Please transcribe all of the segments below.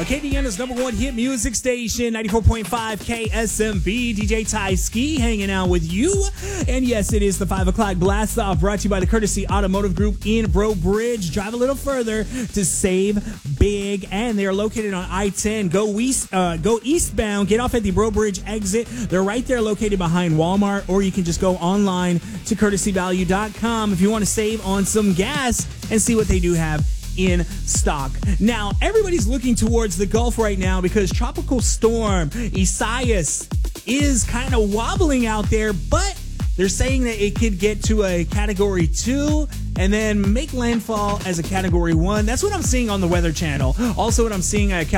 Acadiana's #1 hit music station, 94.5 KSMB. DJ Ty Ski hanging out with you. And yes, it is the 5 o'clock blast off brought to you by the Courtesy Automotive Group in Breaux Bridge. Drive a little further to save big. And they are located on I-10. Go eastbound. Get off at the Breaux Bridge exit. They're right there located behind Walmart. Or you can just go online to courtesyvalue.com if you want to save on some gas and see what they do have in stock. Now, everybody's looking towards the Gulf right now because Tropical Storm Isaias is kind of wobbling out there, but they're saying that it could get to a Category 2 and then make landfall as a Category 1. That's what I'm seeing on the Weather Channel. Also, what I'm seeing at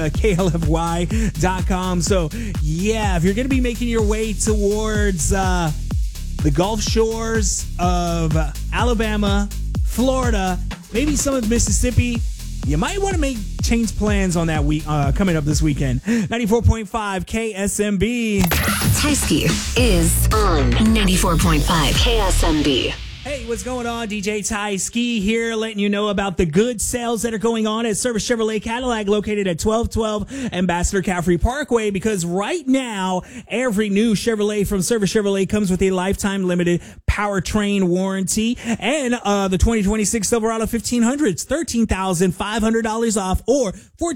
KLFY.com. So, yeah, if you're going to be making your way towards the Gulf shores of Alabama, Florida, maybe some of Mississippi, you might want to change plans on that week coming up this weekend. 94.5 KSMB. Ty Ski is on 94.5 KSMB. Hey, what's going on? DJ Ty Ski here, letting you know about the good sales that are going on at Service Chevrolet Cadillac, located at 1212 Ambassador Caffrey Parkway, because right now, every new Chevrolet from Service Chevrolet comes with a lifetime limited powertrain warranty, and the 2026 Silverado 1500s, $13,500 off, or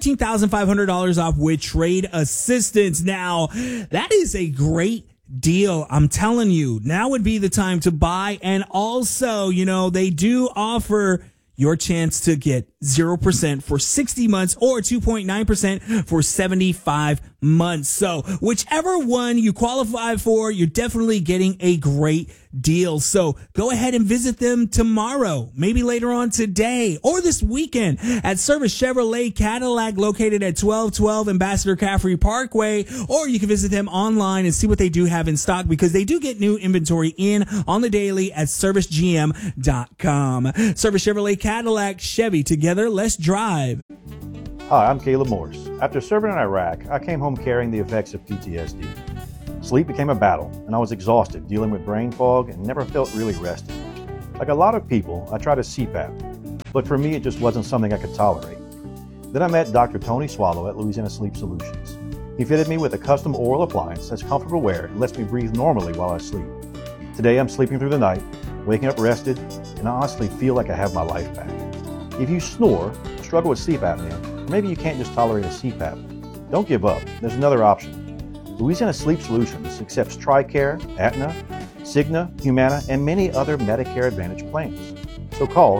$14,500 off with trade assistance. Now, that is a great deal. I'm telling you, now would be the time to buy. And also, they do offer your chance to get 0% for 60 months or 2.9% for 75 months. So whichever one you qualify for, you're definitely getting a great deal. So go ahead and visit them tomorrow, maybe later on today or this weekend at Service Chevrolet Cadillac, located at 1212 Ambassador Caffrey Parkway, or you can visit them online and see what they do have in stock, because they do get new inventory in on the daily at servicegm.com. Service Chevrolet Cadillac, Chevy, together, let's drive. Hi, I'm Caleb Morris. After serving in Iraq, I came home carrying the effects of PTSD. Sleep became a battle, and I was exhausted dealing with brain fog and never felt really rested. Like a lot of people, I tried a CPAP, but for me it just wasn't something I could tolerate. Then I met Dr. Tony Swallow at Louisiana Sleep Solutions. He fitted me with a custom oral appliance that's comfortable wear and lets me breathe normally while I sleep. Today I'm sleeping through the night, waking up rested, and I honestly feel like I have my life back. If you snore, struggle with sleep apnea, or maybe you can't just tolerate a CPAP, don't give up. There's another option. Louisiana Sleep Solutions accepts TRICARE, Aetna, Cigna, Humana, and many other Medicare Advantage plans. So call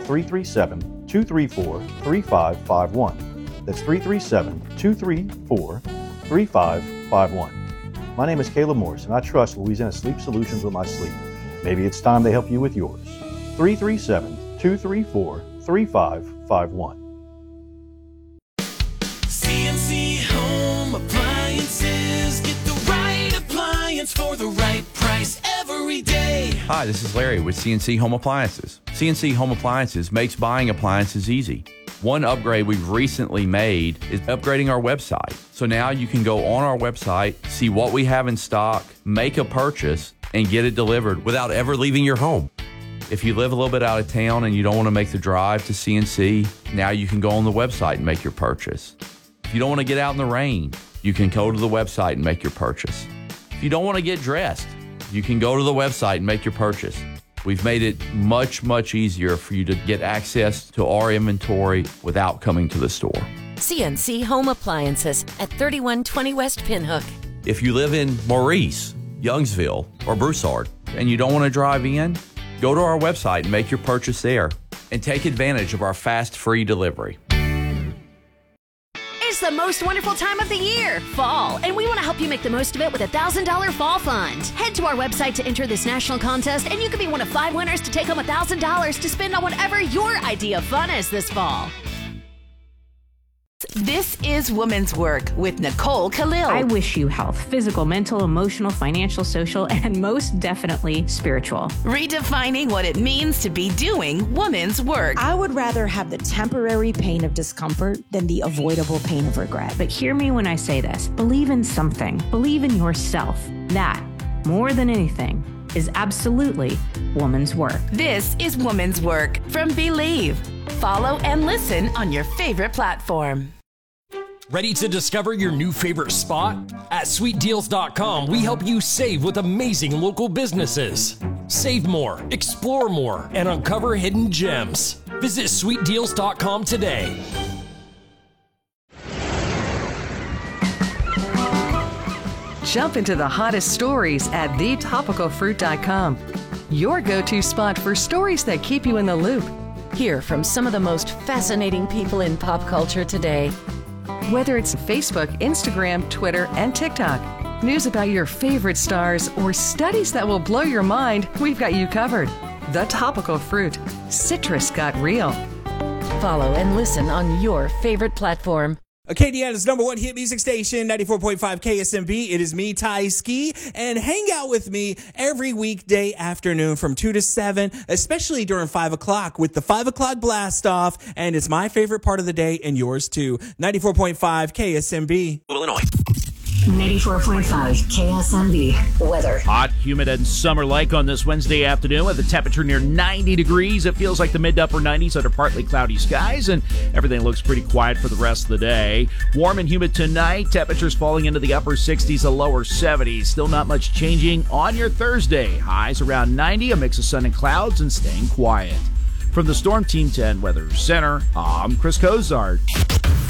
337-234-3551. That's 337-234-3551. My name is Caleb Morris, and I trust Louisiana Sleep Solutions with my sleep. Maybe it's time they help you with yours. 337-234-3551. CNC Home Appliances. Get the right appliance for the right price every day. Hi, this is Larry with CNC Home Appliances. CNC Home Appliances makes buying appliances easy. One upgrade we've recently made is upgrading our website. So now you can go on our website, see what we have in stock, make a purchase, and get it delivered without ever leaving your home. If you live a little bit out of town and you don't want to make the drive to CNC, now you can go on the website and make your purchase. If you don't want to get out in the rain, you can go to the website and make your purchase. If you don't want to get dressed, you can go to the website and make your purchase. We've made it much, much easier for you to get access to our inventory without coming to the store. CNC Home Appliances at 3120 West Pinhook. If you live in Maurice, Youngsville, or Broussard, and you don't want to drive in, go to our website and make your purchase there, and take advantage of our fast, free delivery. It's the most wonderful time of the year, fall, and we want to help you make the most of it with a $1,000 fall fund. Head to our website to enter this national contest, and you could be one of 5 winners to take home $1,000 to spend on whatever your idea of fun is this fall. This is Woman's Work with Nicole Khalil. I wish you health, physical, mental, emotional, financial, social, and most definitely spiritual. Redefining what it means to be doing woman's work. I would rather have the temporary pain of discomfort than the avoidable pain of regret. But hear me when I say this. Believe in something. Believe in yourself. That, more than anything, is absolutely woman's work. This is Woman's Work from Believe. Follow and listen on your favorite platform. Ready to discover your new favorite spot? At sweetdeals.com, we help you save with amazing local businesses. Save more, explore more, and uncover hidden gems. Visit sweetdeals.com today. Jump into the hottest stories at thetopicalfruit.com. Your go-to spot for stories that keep you in the loop. Hear from some of the most fascinating people in pop culture today. Whether it's Facebook, Instagram, Twitter, and TikTok, news about your favorite stars, or studies that will blow your mind, we've got you covered. The Topical Fruit. Citrus got real. Follow and listen on your favorite platform. Acadiana's #1 hit music station, 94.5 KSMB. It is me, Ty Ski, and hang out with me every weekday afternoon from 2 to 7, especially during 5 o'clock with the 5 o'clock blast off. And it's my favorite part of the day and yours too. 94.5 KSMB. Illinois. 94.5 KSMB weather. Hot, humid, and summer-like on this Wednesday afternoon with a temperature near 90 degrees. It feels like the mid to upper 90s under partly cloudy skies, and everything looks pretty quiet for the rest of the day. Warm and humid tonight. Temperatures falling into the upper 60s to lower 70s. Still not much changing on your Thursday. Highs around 90, a mix of sun and clouds, and staying quiet. From the Storm Team 10 Weather Center, I'm Chris Cozart.